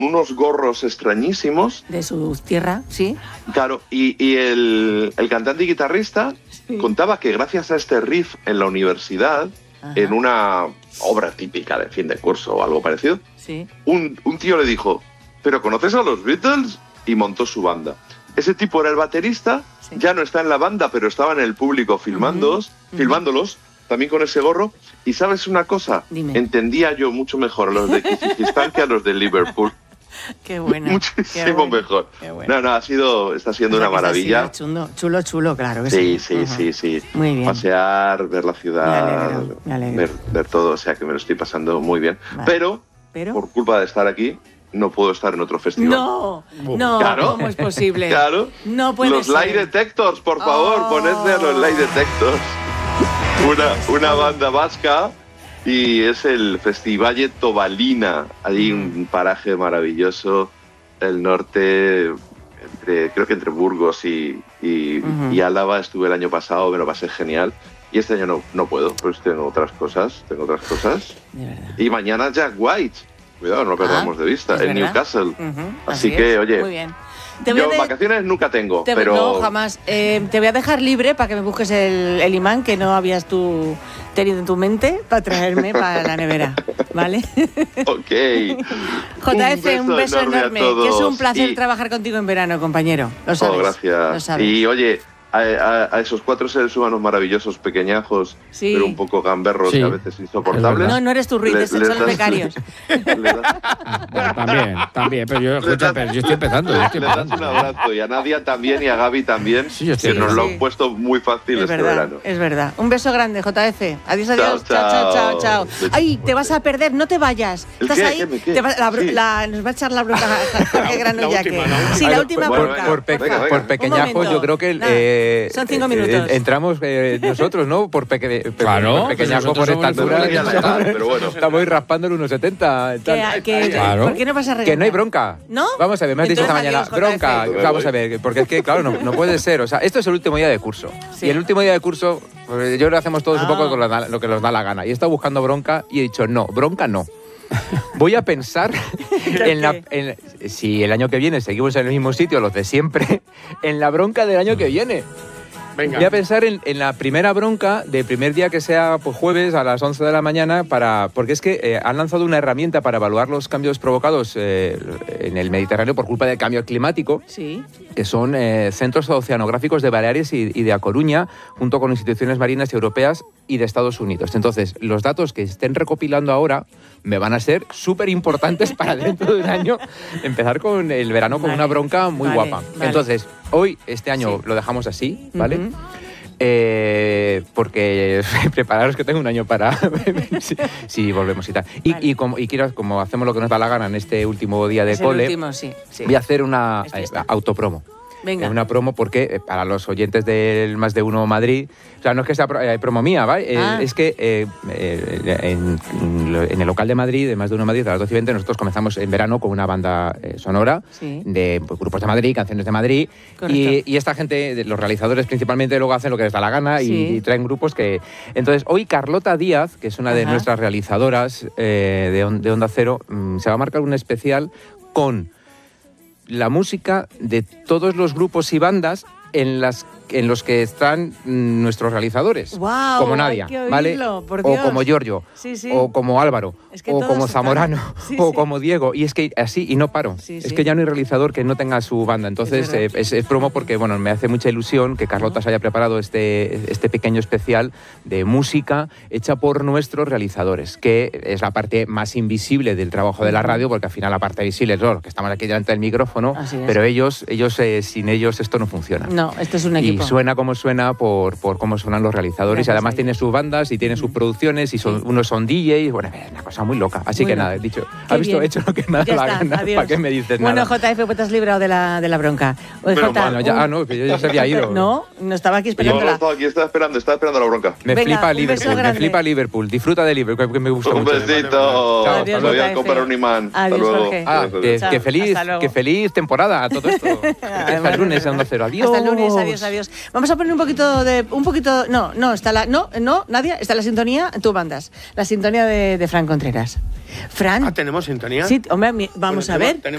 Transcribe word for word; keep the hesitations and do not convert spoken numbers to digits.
unos gorros extrañísimos. De su tierra, sí. Claro, y, y el, el cantante y guitarrista sí. contaba que gracias a este riff en la universidad, Ajá. en una obra típica de fin de curso o algo parecido, sí. un, un tío le dijo, ¿pero conoces a los Beatles? Y montó su banda. Ese tipo era el baterista, sí. ya no está en la banda, pero estaba en el público filmándolos, uh-huh. filmándolos, también con ese gorro. Y ¿sabes una cosa? Dime. Entendía yo mucho mejor a los de Kirguistán que a los de Liverpool. Qué buena. Muchísimo qué buena, mejor. Qué buena. No, no, ha sido, está siendo o sea, una maravilla. Chulo, chulo, chulo, claro que sí. Sí, sí, uh-huh. sí, sí. Muy bien. Pasear, ver la ciudad, me alegro, me alegro. Ver, ver todo, o sea que me lo estoy pasando muy bien. Vale. Pero, Pero, por culpa de estar aquí, no puedo estar en otro festival. No, no, claro. ¿cómo es posible? Claro. No puede los ser. Lie Detectors, por favor, oh. ponedme a los Lie Detectors. Una, una banda vasca. Y es el Festivalle Tobalina, allí mm. un paraje maravilloso, el norte, entre, creo que entre Burgos y, y, uh-huh. y Álava. Estuve el año pasado, me lo pasé genial. Y este año no, no puedo, pues tengo otras cosas, tengo otras cosas. Y mañana Jack White, cuidado, no lo perdamos ah, de vista, en Newcastle. Uh-huh. Así, Así que, es. oye... Muy bien. Te voy Yo de... vacaciones nunca tengo, te... pero... No, jamás. Eh, te voy a dejar libre para que me busques el, el imán que no habías tú tenido en tu mente para traerme para la nevera, ¿vale? Ok. J F, un beso, un beso enorme. Que es un placer y... trabajar contigo en verano, compañero. Lo sabes. Oh, gracias. Lo sabes. Y oye... A, a, a esos cuatro seres humanos maravillosos, pequeñajos, sí. pero un poco gamberros sí. y a veces insoportables. No, no eres tú, Ruiz, son los becarios. Bueno, también, también, pero yo, escucha, pero yo estoy empezando. Yo estoy le empezando. das un abrazo, y a Nadia también, y a Gaby también, sí, yo estoy que nos sí. lo han puesto muy fácil es este verdad, verano. Es verdad. Un beso grande, J F. Adiós, adiós. Chao, chao, chao, chao. chao. Ay, te vas a perder, no te vayas. ¿El ¿Estás qué? ahí? ¿Qué, qué? Te va, la, sí. la, nos va a echar la bronca Jorge Granulla. Que... Sí, la última por, bronca. Por, por, venga, venga. por pequeñajo, yo creo que... Eh, Son cinco minutos. Eh, entramos eh, nosotros, ¿no? Por, peque, pe, claro, por pequeñajo, por esta altura. Pero bueno. Estamos raspando el uno setenta. Que, que, claro. ¿Por qué no vas a regalar? Que no hay bronca. ¿No? Vamos a ver, me has dicho esta mañana. Adiós, bronca. Vamos a ver, porque es que, claro, no, no puede ser. O sea, esto es el último día de curso. Sí. Y el último día de curso, pues, yo lo hacemos todos ah. un poco con lo, lo que nos da la gana. Y he estado buscando bronca y he dicho, no, bronca no. Voy a pensar en la, en, si el año que viene seguimos en el mismo sitio, los de siempre, en la bronca del año que viene. Venga. Voy a pensar en, en la primera bronca del primer día que sea pues, jueves a las once de la mañana, para, porque es que eh, han lanzado una herramienta para evaluar los cambios provocados eh, en el Mediterráneo por culpa del cambio climático, sí. que son eh, centros oceanográficos de Baleares y, y de A Coruña, junto con instituciones marinas europeas y de Estados Unidos. Entonces, los datos que estén recopilando ahora me van a ser súper importantes para dentro de un año empezar con el verano con vale, una bronca muy vale, guapa. Vale. Entonces, hoy, este año, sí. lo dejamos así, ¿vale? Uh-huh. Eh, porque prepararos que tengo un año para si, si volvemos y tal. Y, vale. y, como, y quiero, como hacemos lo que nos da la gana en este último día de es cole, el último, sí, sí. voy a hacer una eh, autopromo. Venga. Una promo porque eh, para los oyentes del Más de Uno Madrid, o sea, no es que sea eh, promo mía, ¿vale? Eh, ah. Es que eh, eh, en, en el local de Madrid, de Más de Uno Madrid, a las doce y veinte, nosotros comenzamos en verano con una banda eh, sonora sí. de pues, grupos de Madrid, canciones de Madrid, y, y esta gente, los realizadores principalmente, luego hacen lo que les da la gana sí. y, y traen grupos que... Entonces, hoy Carlota Díaz, que es una de Ajá. nuestras realizadoras eh, de, on, de Onda Cero, mmm, se va a marcar un especial con la música de todos los grupos y bandas en las en los que están nuestros realizadores, wow, como Nadia, ¿vale? Por o como Giorgio, sí, sí. o como Álvaro, es que o como Zamorano, sí, o sí. como Diego, y es que así, y no paro. Sí, es sí. que ya no hay realizador que no tenga su banda. Entonces, es, eh, es, es promo porque, bueno, me hace mucha ilusión que Carlota uh-huh. se haya preparado este, este pequeño especial de música hecha por nuestros realizadores, que es la parte más invisible del trabajo de la radio, porque al final la parte visible es los que estamos aquí delante del micrófono, pero ellos, ellos eh, sin ellos esto no funciona. No, esto es un equipo. Y suena como suena por, por cómo suenan los realizadores. Gracias, y además tiene sus bandas y tiene sus producciones y son, sí. unos son D Js. Bueno, es una cosa muy loca. Así muy que nada, he dicho, has visto, he hecho lo que me da la gana. ¿Para qué me dices bueno, nada? Bueno, J F, pues te has librado de la, de la bronca. Oye, Pero, J, bueno, ya, un... ah, no, que yo ya se había ido. No, no estaba aquí esperando. No, no estaba aquí, estaba esperando, estaba esperando la bronca. Me Venga, flipa Liverpool, me flipa Liverpool. Disfruta de Liverpool, que me gusta un mucho. Un besito. Adiós, voy a comprar un imán. Adiós, hasta luego. Jorge. Ah, que, que, feliz, que feliz temporada a todo esto. Hasta el lunes en Onda Cero. Adiós. Hasta el lunes, adiós, adiós. Vamos a poner un poquito de... Un poquito... No, no, está la... No, no, Nadia, está la sintonía, tú bandas. La sintonía de, de Fran Contreras. Fran... Ah, ¿tenemos sintonía? Sí, hombre, vamos bueno, a ver. Tenemos